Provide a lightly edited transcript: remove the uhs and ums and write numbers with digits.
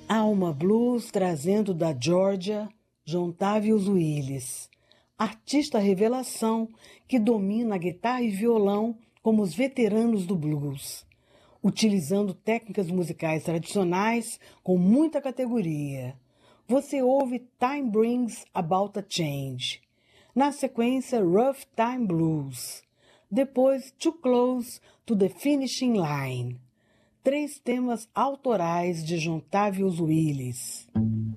Alma Blues trazendo da Georgia, Jontavius Willis, artista revelação que domina a guitarra e violão como os veteranos do blues, utilizando técnicas musicais tradicionais com muita categoria. Você ouve Time Brings About a Change, na sequência Rough Time Blues, depois Too Close to the Finishing Line. 3 temas autorais de Jontavius Willis.